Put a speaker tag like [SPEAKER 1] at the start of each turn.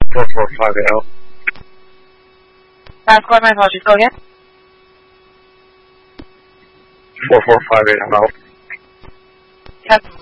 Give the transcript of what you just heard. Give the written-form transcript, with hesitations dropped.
[SPEAKER 1] 4458 out.
[SPEAKER 2] Squad, my apologies. Go again.
[SPEAKER 1] 4458 out.
[SPEAKER 2] Captain